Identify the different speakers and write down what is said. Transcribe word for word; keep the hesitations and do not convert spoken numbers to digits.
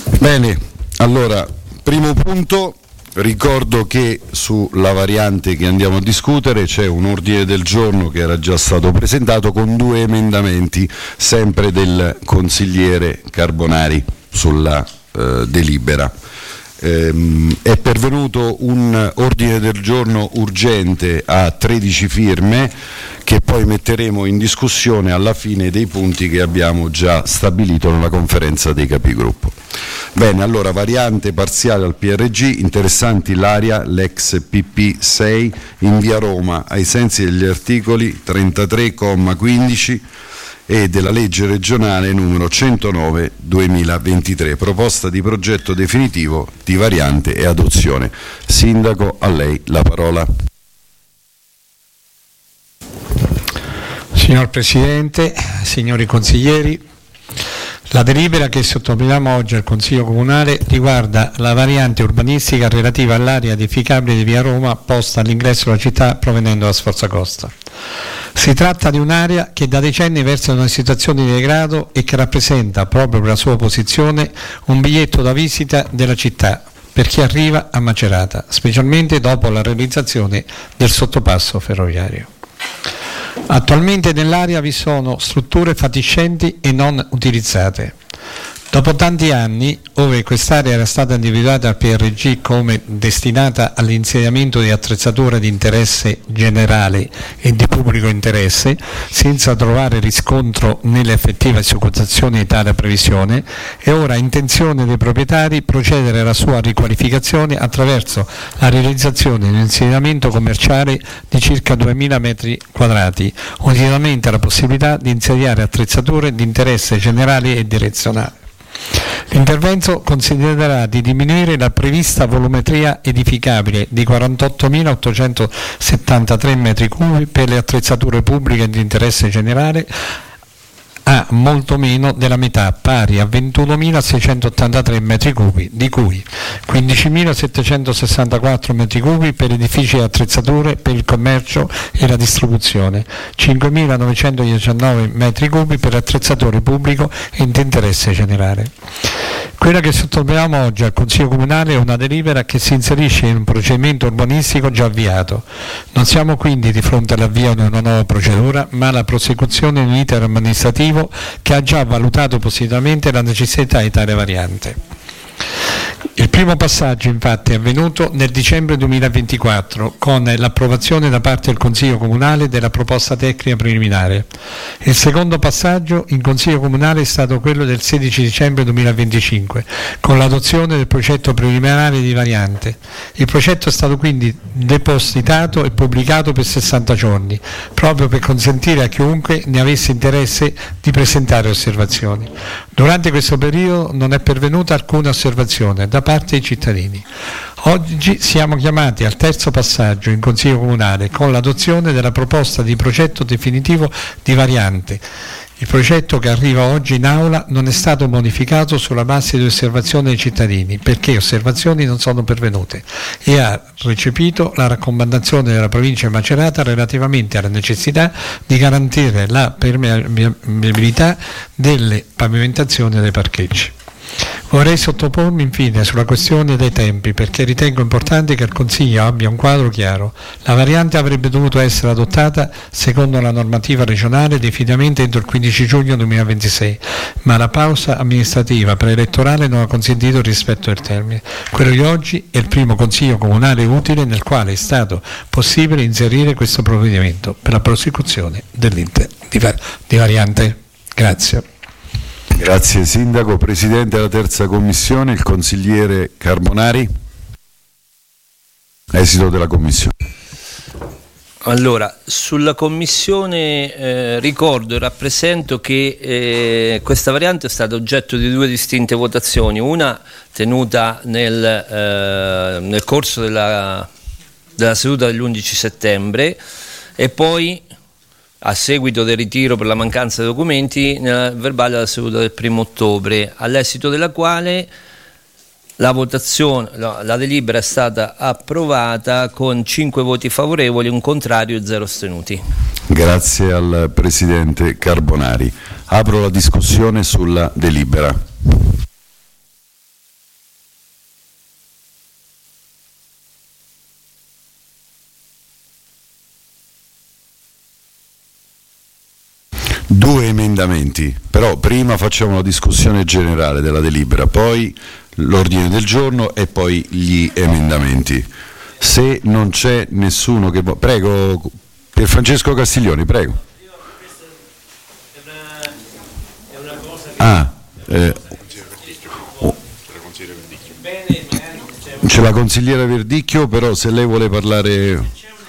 Speaker 1: Bene, allora, primo punto, ricordo che sulla variante che andiamo a discutere c'è un ordine del giorno che era già stato presentato con due emendamenti, sempre del consigliere Carbonari sulla eh, delibera. Ehm, è pervenuto un ordine del giorno urgente a tredici firme che poi metteremo in discussione alla fine dei punti che abbiamo già stabilito nella conferenza dei capigruppo. Bene, allora, variante parziale al P R G, interessanti l'area, l'ex P P sei in via Roma ai sensi degli articoli trentatré comma quindici e della legge regionale numero centonove duemilaventitré, proposta di progetto definitivo di variante e adozione. Sindaco, a lei la parola.
Speaker 2: Signor Presidente, signori consiglieri, la delibera che sottoponevamo oggi al Consiglio Comunale riguarda la variante urbanistica relativa all'area edificabile di via Roma posta all'ingresso della città provenendo da Sforzacosta. Si tratta di un'area che da decenni versa in una situazione di degrado e che rappresenta, proprio per la sua posizione, un biglietto da visita della città per chi arriva a Macerata, specialmente dopo la realizzazione del sottopasso ferroviario. Attualmente nell'area vi sono strutture fatiscenti e non utilizzate. Dopo tanti anni, ove quest'area era stata individuata al P R G come destinata all'insediamento di attrezzature di interesse generale e di pubblico interesse, senza trovare riscontro nell'effettiva esecuzione di tale previsione, è ora intenzione dei proprietari procedere alla sua riqualificazione attraverso la realizzazione di un insediamento commerciale di circa duemila metri quadrati, unitamente alla possibilità di insediare attrezzature di interesse generale e direzionale. L'intervento considererà di diminuire la prevista volumetria edificabile di quarantottomilaottocentosettantatré metri cubi per le attrezzature pubbliche di interesse generale a molto meno della metà, pari a ventunomilaseicentottantatré metri cubi, di cui quindicimilasettecentosessantaquattro metri cubi per edifici e attrezzature per il commercio e la distribuzione, cinquemilanovecentodiciannove metri cubi per attrezzature pubblico e di interesse generale. Quella che sottoponevamo oggi al Consiglio Comunale è una delibera che si inserisce in un procedimento urbanistico già avviato. Non siamo quindi di fronte all'avvio di una nuova procedura, ma alla prosecuzione di un iter amministrativo che ha già valutato positivamente la necessità di tale variante. Il primo passaggio infatti è avvenuto nel dicembre duemilaventiquattro con l'approvazione da parte del Consiglio Comunale della proposta tecnica preliminare. Il secondo passaggio in Consiglio Comunale è stato quello del sedici dicembre duemilaventicinque con l'adozione del progetto preliminare di variante. Il progetto è stato quindi depositato e pubblicato per sessanta giorni, proprio per consentire a chiunque ne avesse interesse di presentare osservazioni. Durante questo periodo non è pervenuta alcuna osservazione da parte dei cittadini. Oggi siamo chiamati al terzo passaggio in Consiglio Comunale con l'adozione della proposta di progetto definitivo di variante. Il progetto che arriva oggi in aula non è stato modificato sulla base di osservazioni dei cittadini, perché osservazioni non sono pervenute, e ha recepito la raccomandazione della provincia di Macerata relativamente alla necessità di garantire la permeabilità delle pavimentazioni e dei parcheggi. Vorrei sottopormi infine sulla questione dei tempi, perché ritengo importante che il Consiglio abbia un quadro chiaro. La variante avrebbe dovuto essere adottata secondo la normativa regionale definitivamente entro il quindici giugno duemilaventisei, ma la pausa amministrativa preelettorale non ha consentito il rispetto del termine. Quello di oggi è il primo Consiglio Comunale utile nel quale è stato possibile inserire questo provvedimento per la prosecuzione dell'iter di variante. Grazie.
Speaker 1: Grazie Sindaco. Presidente della terza commissione, il consigliere Carbonari. Esito della commissione.
Speaker 3: Allora, sulla commissione eh, ricordo e rappresento che eh, questa variante è stata oggetto di due distinte votazioni, una tenuta nel, eh, nel corso della, della seduta dell'undici settembre e poi a seguito del ritiro per la mancanza di documenti nel verbale della seduta del primo ottobre, all'esito della quale la votazione, la, la delibera è stata approvata con cinque voti favorevoli, un contrario e zero astenuti.
Speaker 1: Grazie al Presidente Carbonari. Apro la discussione sulla delibera. Due emendamenti, però prima facciamo la discussione generale della delibera, poi l'ordine del giorno e poi gli emendamenti. Se non c'è nessuno che... Prego, Pierfrancesco Castiglioni, prego. Ah, eh, oh. C'è la consigliera Verdicchio, però se lei vuole parlare...